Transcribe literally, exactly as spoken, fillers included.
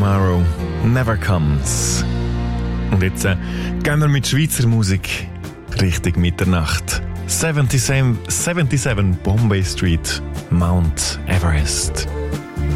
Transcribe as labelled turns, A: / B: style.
A: Tomorrow Never Comes. Und jetzt äh, gehen wir mit Schweizer Musik Richtung Mitternacht. siebenundsiebzig, siebenundsiebzig Bombay Street, Mount Everest.